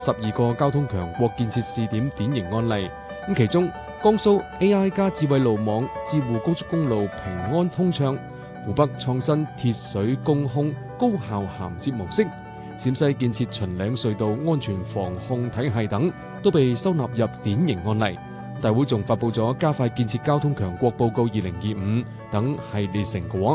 12個交通強國建設試點典型案例。咁其中，江蘇 AI 加智慧路網智護高速公路平安通暢，湖北創新鐵水供空高效銜接模式，陝西建設秦嶺隧道安全防控體系等，都被收納入典型案例。大會仲發佈咗加快建設交通強國報告2025等系列成果。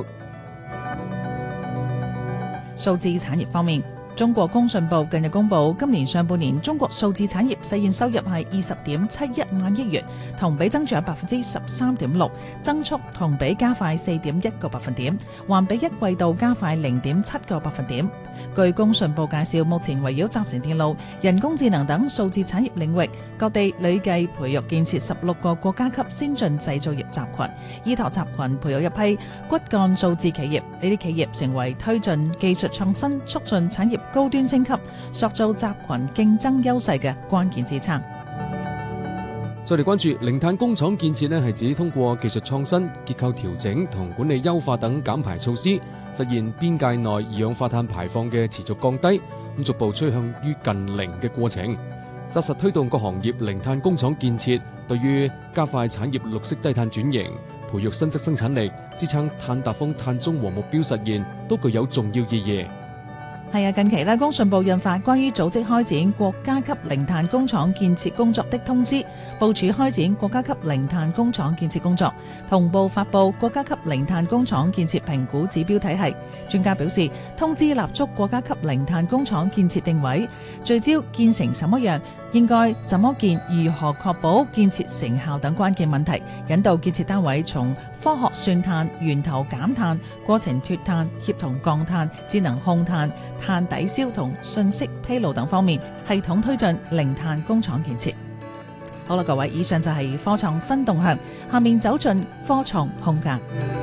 數字產業方面，中國工信部近日公布，今年上半年中國數字產業實現收入係20.71萬億元，同比增長13.6%，增速同比加快4.1個百分點，環比一季度加快0.7個百分點。據工信部介紹，目前圍繞集成電路、人工智能等數字產業領域，各地累計培育建設16個國家級先進製造業集群，依託集群培育一批骨幹數字企業。呢啲企業成為推進技術創新、促進產業高端升級、塑造集群競爭優勢嘅關鍵支撐。 再嚟關注零碳工廠建設係指通過技術創新、結構調整同管理優化等減排措施，實現邊界內二氧化碳排放嘅持續降低，逐步趨向於近零嘅過程，紮實推動各行業零碳工廠建設，對於加快產業綠色低碳轉型、培育新質生產力、支撐碳達峰、碳中和目標實現，都具有重要意義。 係啊，近期咧，工信部印發關於組織開展國家級零碳工廠建設工作的通知，部署開展國家級零碳工廠建設工作，同步發布國家級零碳工廠建設評估指標體系。專家表示，通知立足國家級零碳工廠建設定位，聚焦建成什麼樣、應該怎麼建、如何確保建設成效等關鍵問題，引導建設單位從科學算碳、源頭減碳、過程脫碳、協同降碳、智能控碳、碳抵消同信息披露等方面，系統推進零碳工廠建設。好啦，各位，以上就係科創新動向，下面走進科創空間。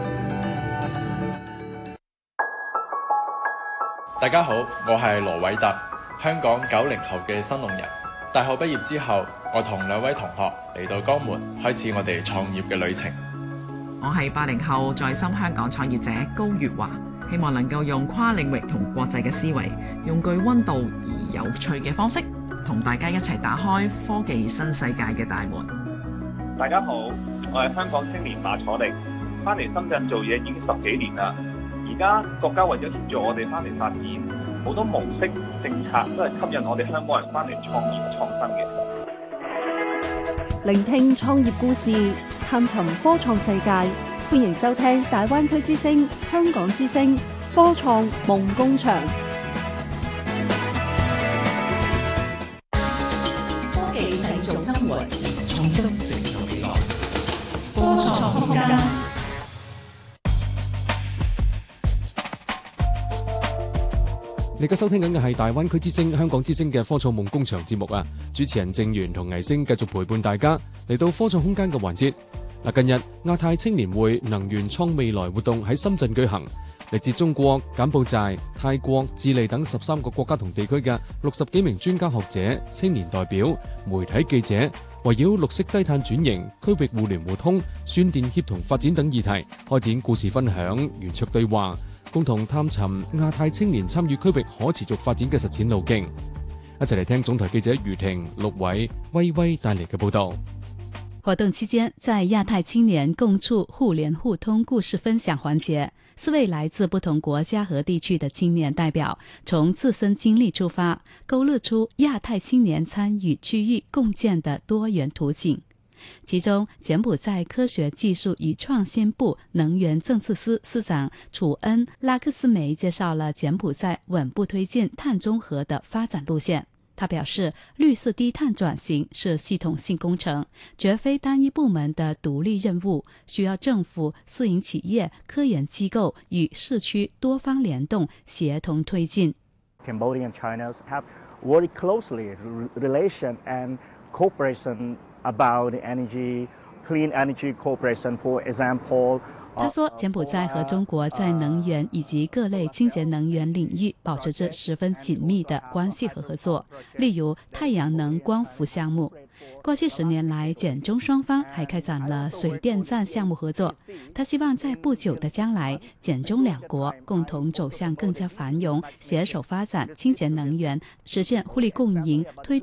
大家好，我係羅偉特，香港90後嘅新農人。大學畢業之後，我同2位同學嚟到江門，開始我哋創業嘅旅程。 我係80後在深香港創業者高月華，希望能夠用跨領域同國際嘅思維，用具溫度而有趣嘅方式，同大家一齊打開科技新世界嘅大門。 大家好，我係香港青年馬楚力，翻嚟深圳做嘢已經10幾年啦。而家國家為咗協助我哋翻嚟發展，好多模式政策都係吸引我哋香港人翻嚟創業創新嘅。 聆聽創業故事，探尋科創世界，歡迎收聽大灣區之聲、香港之聲科創夢工場。 科技製造生活，創新成就未來。科創空間。 你而家收聽緊嘅係大灣區之聲、香港之聲嘅科創夢工場節目啊！主持人鄭源同倪星繼續陪伴大家嚟到科創空間嘅環節。近日亞太青年會能源創未來活動喺深圳舉行，嚟自中國、柬埔寨、泰國、智利等13個國家同地區嘅60幾名專家學者、青年代表、媒體記者，圍繞綠色低碳轉型、區域互聯互通、算電協同發展等議題，開展故事分享、圓桌對話，共同探尋亞太青年參與區域可持續發展嘅實踐路徑。一齊嚟聽總台記者余婷、陸偉、威威帶嚟嘅報道。 活動期間，在亞太青年共促互聯互通故事分享環節，4位來自不同國家和地區的青年代表，從自身經歷出發，勾勒出亞太青年參與區域共建的多元途徑。其中，柬埔寨科學技術與創新部能源政策司司長楚恩·拉克斯梅介紹了柬埔寨穩步推進碳中和的發展路線。他表示，綠色低碳轉型是系統性工程，絕非單一部門的獨立任務，需要政府、私營企業、科研機構與社區多方聯動，協同推進。 Cambodia and China have worked closely relation and cooperation about energy, clean energy cooperation, for example. 他說，柬埔寨和中國在能源以及各類清潔能源領域保持着十分緊密的關係和合作，例如太陽能光伏項目。 过去10年来，简中双方还开展了水电站项目合作。他希望在不久的将来，简中两国共同走向更加繁荣、携手发展清洁能源，实现互利共赢，推动